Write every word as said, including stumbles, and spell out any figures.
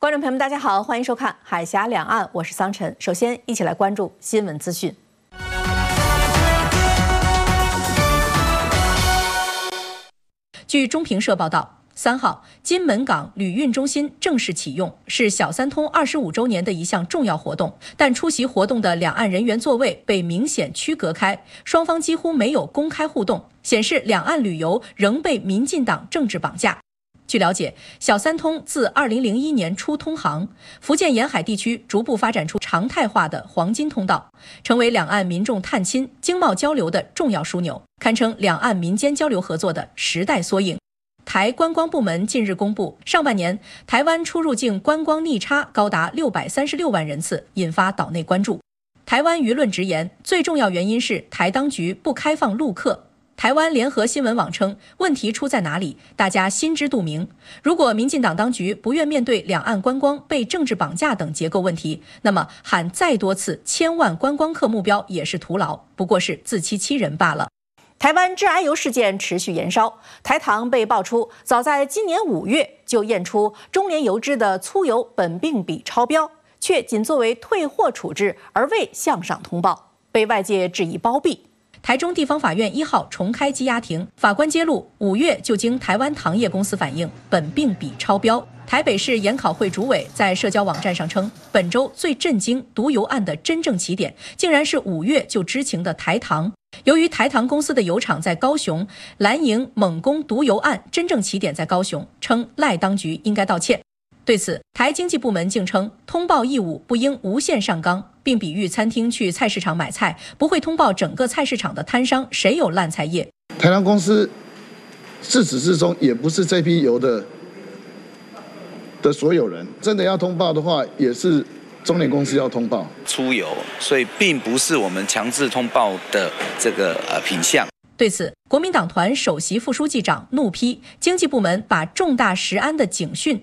观众朋友们，大家好，欢迎收看《海峡两岸》，我是桑晨。首先，一起来关注新闻资讯。据中评社报道，三号，金门港旅运中心正式启用，是小三通二十五周年的一项重要活动。但出席活动的两岸人员座位被明显区隔开，双方几乎没有公开互动，显示两岸旅游仍被民进党政治绑架。据了解，小三通自二零零一年初通航，福建沿海地区逐步发展出常态化的黄金通道，成为两岸民众探亲、经贸交流的重要枢纽，堪称两岸民间交流合作的时代缩影。台观光部门近日公布，上半年台湾出入境观光逆差高达六百三十六万人次，引发岛内关注。台湾舆论直言，最重要原因是台当局不开放陆客。台湾联合新闻网称，问题出在哪里，大家心知肚明。如果民进党当局不愿面对两岸观光被政治绑架等结构问题，那么喊再多次千万观光客目标也是徒劳，不过是自欺欺人罢了。台湾致癌油事件持续延烧，台糖被爆出早在今年五月就验出中联油脂的粗油苯并芘超标，却仅作为退货处置而未向上通报，被外界质疑包庇。台中地方法院一号重开羁押庭，法官揭露，五月就经台湾糖业公司反映苯并芘超标。台北市研考会主委在社交网站上称，本周最震惊毒油案的真正起点，竟然是五月就知情的台糖。由于台糖公司的油厂在高雄，蓝营猛攻毒油案真正起点在高雄，称赖当局应该道歉。对此，台经济部门竟称通报义务不应无限上纲，并比喻餐厅去菜市场买菜不会通报整个菜市场的摊商谁有烂菜叶。 台糖公司自始至终也不是这批油的的所有人，真的要通报的话，也是中联公司要通报出油，所以并不是我们强制通报的这个呃品项。 对此，国民党团首席副书记长怒批经济部门把重大食安的警讯